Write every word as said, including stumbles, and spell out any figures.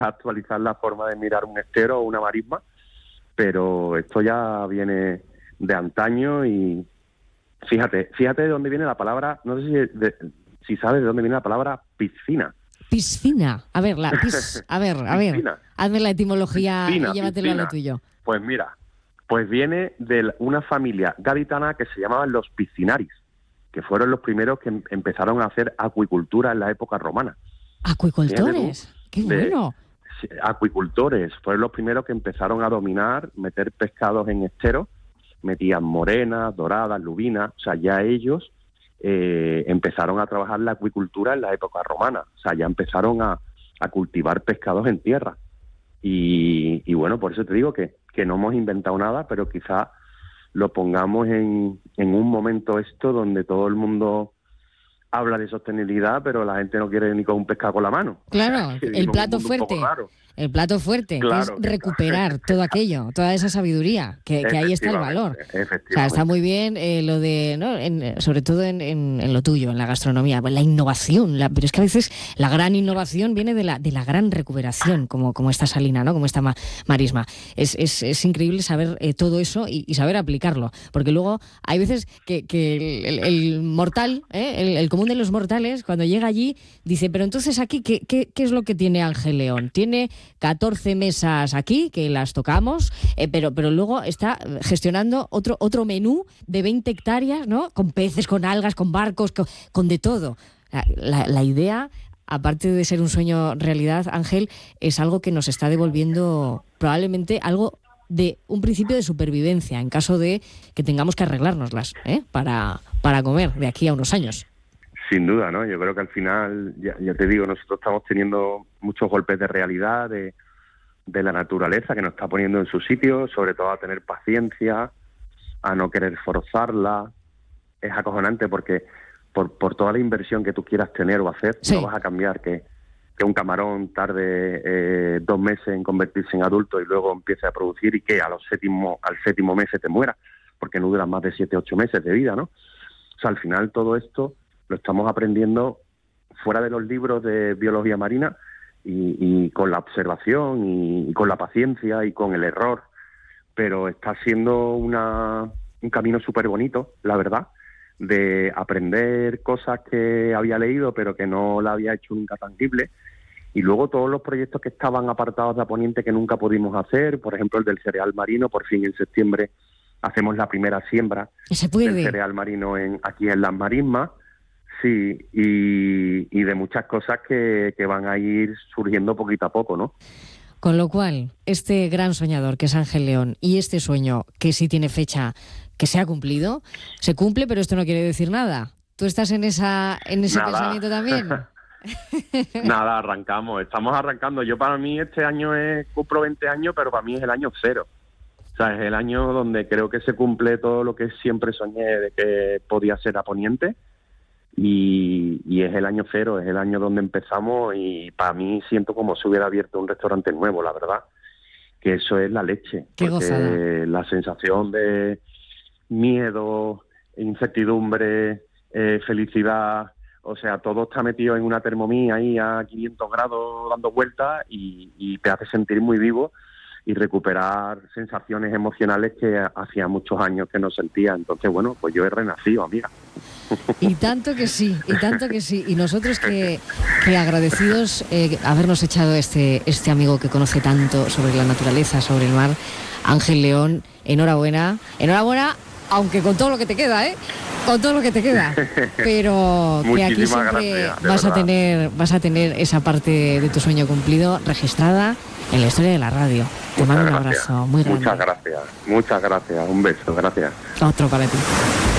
actualizar la forma de mirar un estero o una marisma, pero esto ya viene de antaño y fíjate, fíjate de dónde viene la palabra, no sé si, de, si sabes de dónde viene la palabra piscina. Piscina. A ver, la pis, a ver, a ver. Hazme la etimología piscina, y llévatelo piscina. A lo tuyo. Pues mira, pues viene de una familia gaditana que se llamaban los piscinaris, que fueron los primeros que em- empezaron a hacer acuicultura en la época romana. ¿Acuicultores? ¡Qué bueno! De, acuicultores, fueron los primeros que empezaron a dominar, meter pescados en esteros, metían morenas, doradas, lubinas, o sea, ya ellos eh, empezaron a trabajar la acuicultura en la época romana, o sea, ya empezaron a, a cultivar pescados en tierra. Y, y bueno, por eso te digo que, que no hemos inventado nada, pero quizá lo pongamos en, en un momento esto donde todo el mundo habla de sostenibilidad, pero la gente no quiere ni con un pescado con la mano. Claro, o sea, el plato fuerte. El plato fuerte, claro, que es recuperar todo aquello, toda esa sabiduría, que, que ahí está el valor. O sea, está muy bien eh, lo de, ¿no? En, sobre todo en, en, en lo tuyo, en la gastronomía, la innovación, la, pero es que a veces la gran innovación viene de la de la gran recuperación, como, como esta salina, ¿no? Como esta ma, marisma. Es, es, es increíble saber eh, todo eso y, y saber aplicarlo, porque luego hay veces que, que el, el, el mortal, ¿eh? el, el común de los mortales, cuando llega allí, dice, pero entonces aquí, ¿qué, qué, qué es lo que tiene Ángel León? Tiene catorce mesas aquí, que las tocamos, eh, pero, pero luego está gestionando otro, otro menú de veinte hectáreas, ¿no? Con peces, con algas, con barcos, con, con de todo. La, la, la idea, aparte de ser un sueño realidad, Ángel, es algo que nos está devolviendo probablemente algo de un principio de supervivencia, en caso de que tengamos que arreglárnoslas, ¿eh? para, para comer de aquí a unos años. Sin duda, ¿no? Yo creo que al final, ya, ya te digo, nosotros estamos teniendo muchos golpes de realidad de, de la naturaleza que nos está poniendo en su sitio, sobre todo a tener paciencia, a no querer forzarla. Es acojonante porque por, por toda la inversión que tú quieras tener o hacer, sí. no vas a cambiar que, que un camarón tarde eh, dos meses en convertirse en adulto y luego empiece a producir y que a los séptimo, al séptimo mes se te muera, porque no dura más de siete, ocho meses de vida, ¿no? O sea, al final todo esto lo estamos aprendiendo fuera de los libros de biología marina y, y con la observación y, y con la paciencia y con el error, pero está siendo una, un camino súper bonito, la verdad, de aprender cosas que había leído pero que no la había hecho nunca tangible, y luego todos los proyectos que estaban apartados de Aponiente que nunca pudimos hacer, por ejemplo el del cereal marino, por fin en septiembre hacemos la primera siembra del cereal marino en, aquí en Las Marismas. Sí, y, y de muchas cosas que, que van a ir surgiendo poquito a poco, ¿no? Con lo cual, este gran soñador que es Ángel León y este sueño que sí tiene fecha que se ha cumplido, se cumple, pero esto no quiere decir nada. ¿Tú estás en esa en ese Nada. pensamiento también? Nada, arrancamos, estamos arrancando. Yo para mí este año es, cumplo veinte años, pero para mí es el año cero. O sea, es el año donde creo que se cumple todo lo que siempre soñé de que podía ser Aponiente. Y, y es el año cero, es el año donde empezamos y para mí siento como si hubiera abierto un restaurante nuevo, la verdad, que eso es la leche. Qué porque gozada. La sensación de miedo, incertidumbre, eh, felicidad, o sea, todo está metido en una Thermomix ahí a quinientos grados dando vueltas y, y te hace sentir muy vivo y recuperar sensaciones emocionales que hacía muchos años que no sentía. Entonces, bueno, pues yo he renacido, amiga. Y tanto que sí, y tanto que sí. Y nosotros que, que agradecidos eh, habernos echado este, este amigo que conoce tanto sobre la naturaleza, sobre el mar, Ángel León, enhorabuena. Enhorabuena, aunque con todo lo que te queda, ¿eh? Con todo lo que te queda. Pero que aquí siempre gracias, vas a tener, vas a tener esa parte de tu sueño cumplido registrada en la historia de la radio. Te mando un abrazo muy grande. Muchas gracias, muchas gracias. Un beso, gracias. Otro para ti.